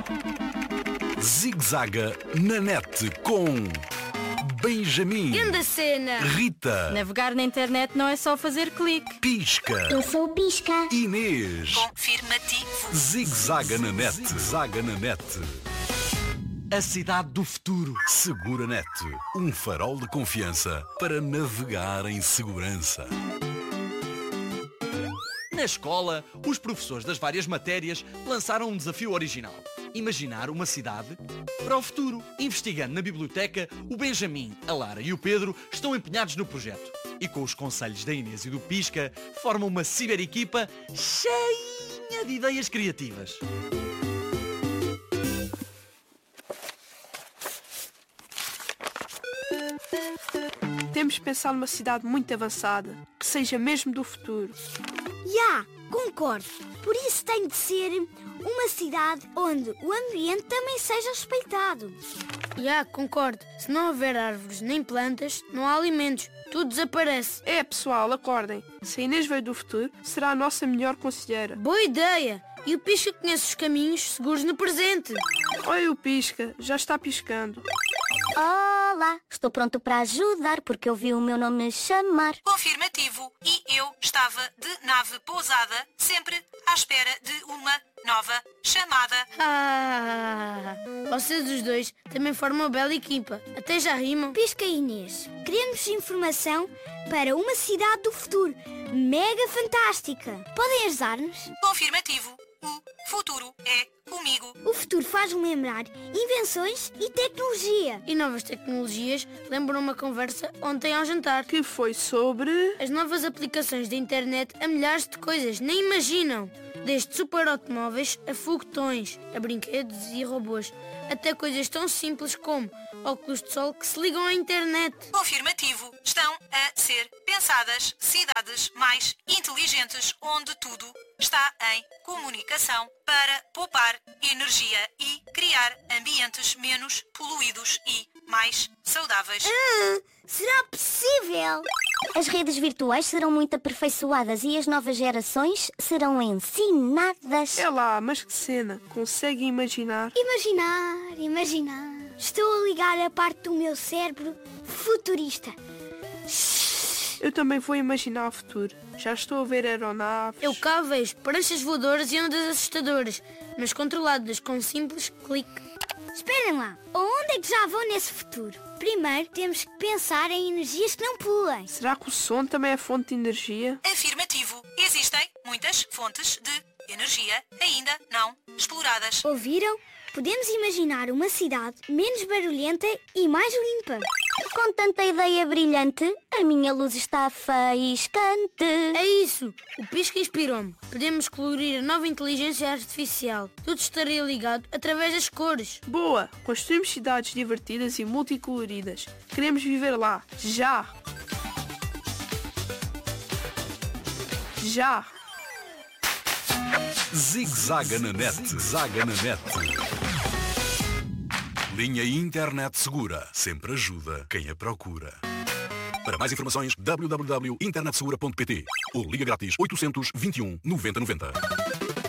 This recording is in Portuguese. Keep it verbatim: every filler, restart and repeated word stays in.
Zig-zaga na net com Benjamin, Grande cena! Rita, Navegar na internet não é só fazer clique. Pisca, Eu sou o Pisca. Inês. Confirmativo. Zig-zaga na net, zaga na net. A cidade do futuro. Segura Net, um farol de confiança para navegar em segurança. Na escola, os professores das várias matérias lançaram um desafio original. Imaginar uma cidade para o futuro. Investigando na biblioteca, o Benjamin, a Lara e o Pedro estão empenhados no projeto. E com os conselhos da Inês e do Pisca, formam uma ciber-equipa cheinha de ideias criativas. Temos de pensar numa cidade muito avançada, que seja mesmo do futuro. Já, concordo. Por isso tem de ser uma cidade onde o ambiente também seja respeitado. Já, concordo. Se não houver árvores nem plantas, não há alimentos. Tudo desaparece. É, pessoal, acordem. Se a Inês veio do futuro, será a nossa melhor conselheira. Boa ideia! E o Pisca conhece os caminhos seguros no presente. Olha o Pisca, já está piscando. Olá, estou pronto para ajudar porque eu vi o meu nome chamar. Confirmativo. E eu estava de nave pousada, sempre à espera de uma nova chamada. Ah, vocês os dois também formam uma bela equipa. Até já rimam. Pisca e Inês, queremos informação para uma cidade do futuro mega fantástica. Podem ajudar-nos? Confirmativo. O futuro é comigo. O futuro faz-me lembrar invenções e tecnologia. E novas tecnologias lembram uma conversa ontem ao jantar. Que foi sobre... As novas aplicações da internet a milhares de coisas, nem imaginam. Desde super automóveis a foguetões, a brinquedos e robôs, até coisas tão simples como óculos de sol que se ligam à internet. Confirmativo. Estão a ser pensadas cidades mais inteligentes onde tudo está em comunicação para poupar energia e criar ambientes menos poluídos e mais saudáveis. Ah, será possível? As redes virtuais serão muito aperfeiçoadas e as novas gerações serão ensinadas. É lá, mas que cena. Conseguem imaginar? Imaginar, imaginar. Estou a ligar a parte do meu cérebro futurista. Eu também vou imaginar o futuro. Já estou a ver aeronaves. Eu cá vejo pranchas voadoras e ondas assustadoras, mas controladas com um simples clique. Esperem lá, onde é que já vão nesse futuro? Primeiro temos que pensar em energias que não poluem. Será que o som também é fonte de energia? Afirmativo. Existem muitas fontes de energia ainda não exploradas. Ouviram? Podemos imaginar uma cidade menos barulhenta e mais limpa. Com tanta ideia brilhante, a minha luz está faiscante. É isso! O Pisca inspirou-me. Podemos colorir a nova inteligência artificial. Tudo estaria ligado através das cores. Boa! Construímos cidades divertidas e multicoloridas. Queremos viver lá. Já! Já! Zig-zaga na net, zaga na net. Linha Internet Segura sempre ajuda quem a procura. Para mais informações, w w w ponto internet segura ponto p t ou liga grátis oitocentos, vinte e um, noventa, noventa.